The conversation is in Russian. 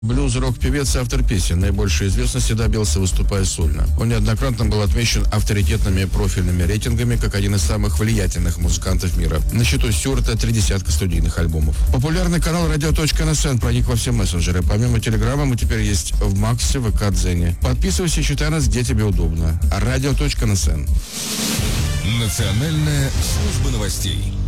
Блюз-рок-певец и автор песен. Наибольшей известности добился, выступая сольно. Он неоднократно был отмечен авторитетными профильными рейтингами как один из самых влиятельных музыкантов мира. На счету Стюарта 30 студийных альбомов. Популярный канал Radio.NSN проник во все мессенджеры. Помимо Телеграма мы теперь есть в Максе, ВК, Дзене. Подписывайся и читай нас, где тебе удобно. Radio.NSN. Национальная служба новостей.